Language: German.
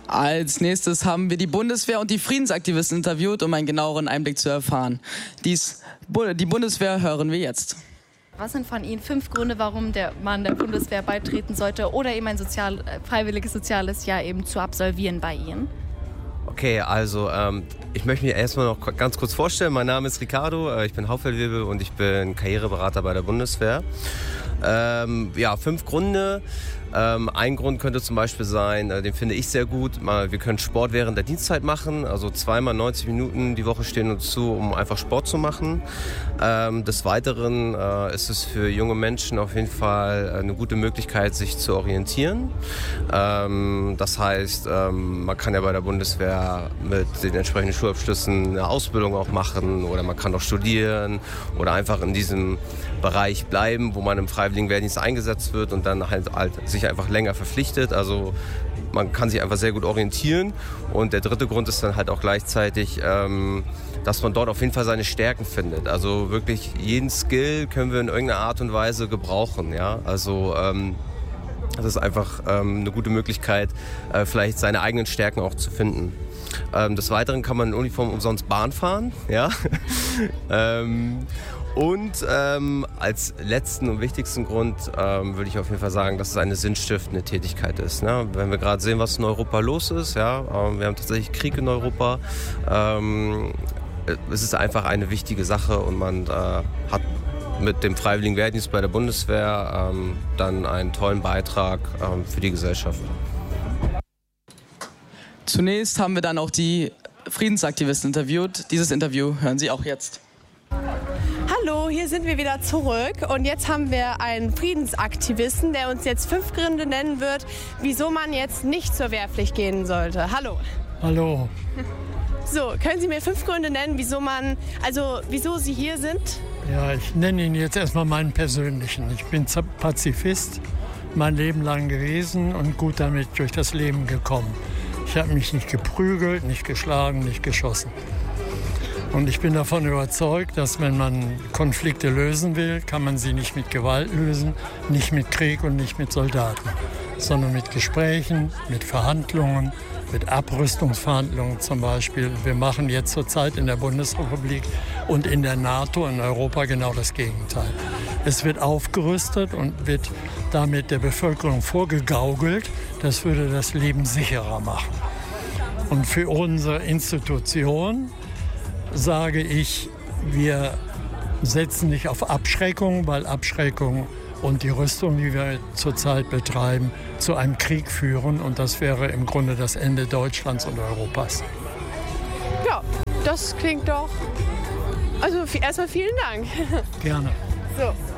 Als nächstes haben wir die Bundeswehr und die Friedensaktivisten interviewt, um einen genaueren Einblick zu erfahren. Die Bundeswehr hören wir jetzt. Was sind von Ihnen 5 Gründe, warum man der Bundeswehr beitreten sollte oder eben ein freiwilliges soziales Jahr eben zu absolvieren bei Ihnen? Okay, also ich möchte mich erstmal noch ganz kurz vorstellen. Mein Name ist Ricardo, ich bin Hauptfeldwebel und ich bin Karriereberater bei der Bundeswehr. 5 Gründe. Ein Grund könnte zum Beispiel sein, den finde ich sehr gut, wir können Sport während der Dienstzeit machen, also 2-mal 90 Minuten die Woche stehen uns zu, um einfach Sport zu machen. Des Weiteren ist es für junge Menschen auf jeden Fall eine gute Möglichkeit, sich zu orientieren. Das heißt, man kann ja bei der Bundeswehr mit den entsprechenden Schulabschlüssen eine Ausbildung auch machen oder man kann auch studieren oder einfach in diesem Bereich bleiben, wo man im freiwilligen Wehrdienst eingesetzt wird und dann halt sich einfach länger verpflichtet. Also man kann sich einfach sehr gut orientieren. Und der dritte Grund ist dann halt auch gleichzeitig, dass man dort auf jeden Fall seine Stärken findet. Also wirklich jeden Skill können wir in irgendeiner Art und Weise gebrauchen. Ja? Also das ist einfach eine gute Möglichkeit, vielleicht seine eigenen Stärken auch zu finden. Des Weiteren kann man in Uniform umsonst Bahn fahren. Ja? Und als letzten und wichtigsten Grund würde ich auf jeden Fall sagen, dass es eine sinnstiftende Tätigkeit ist. Ne? Wenn wir gerade sehen, was in Europa los ist, ja, wir haben tatsächlich Krieg in Europa, es ist einfach eine wichtige Sache und man hat mit dem Freiwilligen Wehrdienst bei der Bundeswehr dann einen tollen Beitrag für die Gesellschaft. Zunächst haben wir dann auch die Friedensaktivisten interviewt. Dieses Interview hören Sie auch jetzt. Hallo, hier sind wir wieder zurück und jetzt haben wir einen Friedensaktivisten, der uns jetzt 5 Gründe nennen wird, wieso man jetzt nicht zur Wehrpflicht gehen sollte. Hallo. Hallo. So, können Sie mir 5 Gründe nennen, wieso Sie hier sind? Ja, ich nenne Ihnen jetzt erstmal meinen persönlichen. Ich bin Pazifist, mein Leben lang gewesen und gut damit durch das Leben gekommen. Ich habe mich nicht geprügelt, nicht geschlagen, nicht geschossen. Und ich bin davon überzeugt, dass wenn man Konflikte lösen will, kann man sie nicht mit Gewalt lösen, nicht mit Krieg und nicht mit Soldaten, sondern mit Gesprächen, mit Verhandlungen, mit Abrüstungsverhandlungen zum Beispiel. Wir machen jetzt zurzeit in der Bundesrepublik und in der NATO in Europa genau das Gegenteil. Es wird aufgerüstet und wird damit der Bevölkerung vorgegaukelt, das würde das Leben sicherer machen. Und für unsere Institution sage ich, wir setzen nicht auf Abschreckung, weil Abschreckung und die Rüstung, die wir zurzeit betreiben, zu einem Krieg führen. Und das wäre im Grunde das Ende Deutschlands und Europas. Ja, das klingt doch... Also erstmal vielen Dank. Gerne. So.